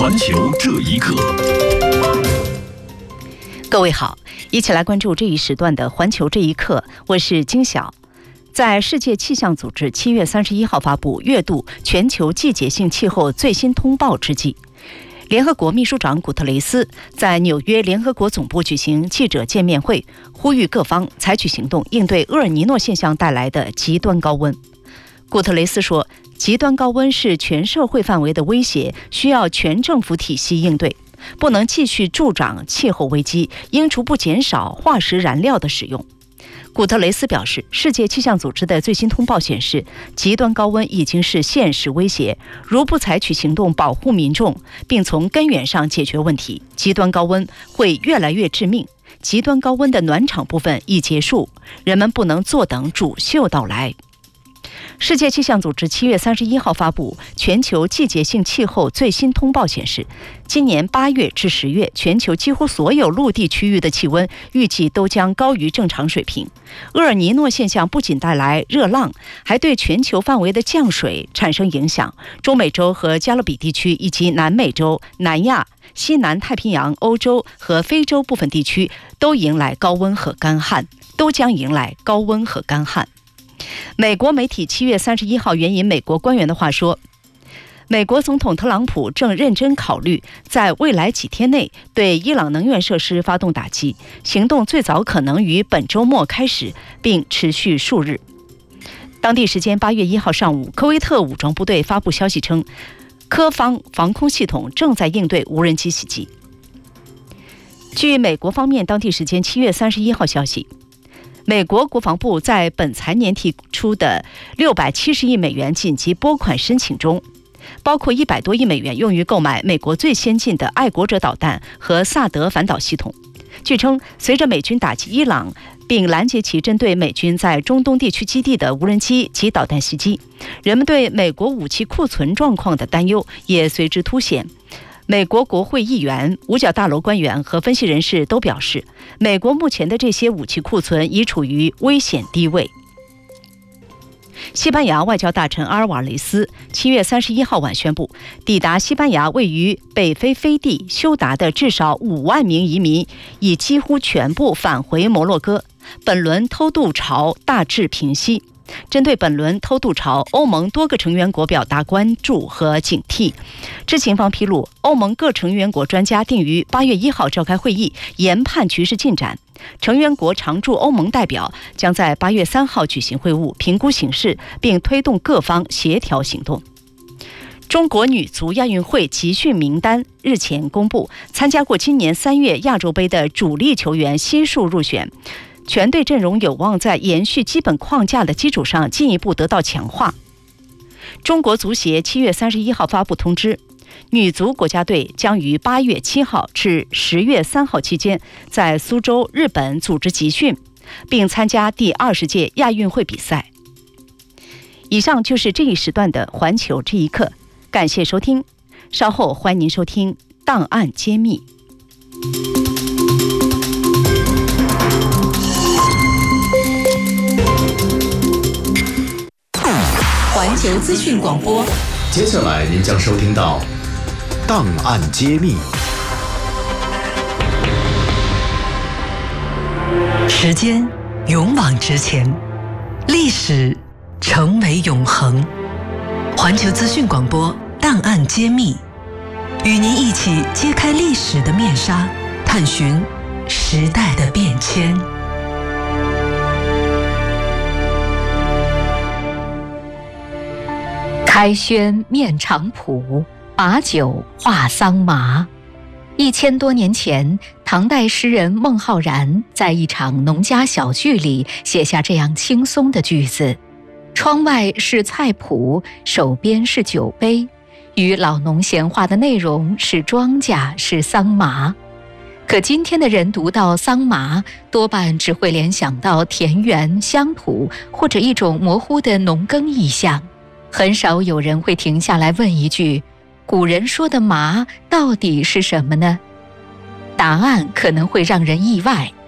环球这一刻， 各位好，一起来关注这一时段的环球这一刻，我是金晓。在世界气象组织7月31号发布月度全球季节性气候最新通报之际，联合国秘书长古特雷斯在纽约联合国总部举行记者见面会，呼吁各方采取行动应对厄尔尼诺现象带来的极端高温。古特雷斯说，极端高温是全社会范围的威胁，需要全政府体系应对，不能继续助长气候危机，应逐步减少化石燃料的使用。古特雷斯表示，世界气象组织的最新通报显示，极端高温已经是现实威胁，如不采取行动保护民众，并从根源上解决问题，极端高温会越来越致命。极端高温的暖场部分已结束，人们不能坐等主秀到来。世界气象组织7月31号发布全球季节性气候最新通报显示，今年8月至10月，全球几乎所有陆地区域的气温预计都将高于正常水平。厄尔尼诺现象不仅带来热浪，还对全球范围的降水产生影响。中美洲和加勒比地区以及南美洲、南亚、西南太平洋、欧洲和非洲部分地区都将迎来高温和干旱。美国媒体7月31号援引美国官员的话说，美国总统特朗普正认真考虑在未来几天内对伊朗能源设施发动打击，行动最早可能于本周末开始，并持续数日。当地时间8月1号上午，科威特武装部队发布消息称，科方防空系统正在应对无人机袭击。据美国方面当地时间7月31号消息，美国国防部在本财年提出的670亿美元紧急拨款申请中，包括100多亿美元用于购买美国最先进的爱国者导弹和萨德反导系统。据称，随着美军打击伊朗并拦截其针对美军在中东地区基地的无人机及导弹袭击，人们对美国武器库存状况的担忧也随之凸显。美国国会议员、五角大楼官员和分析人士都表示，美国目前的这些武器库存已处于危险低位。西班牙外交大臣阿尔瓦雷斯7月31号晚宣布，抵达西班牙位于北非飞地休达的至少5万名移民已几乎全部返回摩洛哥，本轮偷渡潮大致平息。针对本轮偷渡潮，欧盟多个成员国表达关注和警惕。知情方披露，欧盟各成员国专家定于8月1号召开会议，研判局势进展。成员国常驻欧盟代表将在8月3号举行会晤，评估形势，并推动各方协调行动。中国女足亚运会集训名单日前公布，参加过今年3月亚洲杯的主力球员悉数入选。全队阵容有望在延续基本框架的基础上进一步得到强化。中国足协7月31号发布通知，女足国家队将于8月7号至10月3号期间在苏州、日本组织集训，并参加第20届亚运会比赛。以上就是这一时段的环球这一刻，感谢收听，稍后欢迎您收听档案揭秘。 环球资讯广播， 接下来您将收听到档案揭秘。 时间勇往直前，历史成为永恒。环球资讯广播档案揭秘，与您一起揭开历史的面纱，探寻时代的变迁。开轩面场圃，把酒话桑麻。1000多年前，唐代诗人孟浩然在一场农家小聚里写下这样轻松的句子：窗外是菜圃，手边是酒杯，与老农闲话的内容是庄稼，是桑麻。可今天的人读到桑麻，多半只会联想到田园乡土，或者一种模糊的农耕意象。很少有人会停下来问一句，古人说的麻到底是什么呢？答案可能会让人意外。